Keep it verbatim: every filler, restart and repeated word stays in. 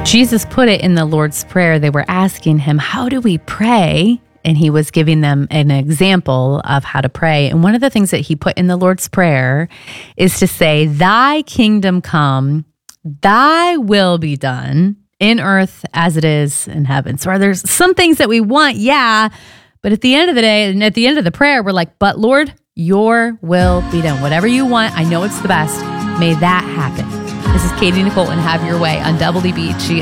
Jesus put it in the Lord's Prayer. They were asking him, how do we pray? And he was giving them an example of how to pray. And one of the things that he put in the Lord's Prayer is to say, thy kingdom come, thy will be done in earth as it is in heaven. So are there some things that we want? Yeah. But at the end of the day, and at the end of the prayer, we're like, but Lord, your will be done. Whatever you want, I know it's the best. May that happen. This is Katie Nicole and Have Your Way on Double D B H.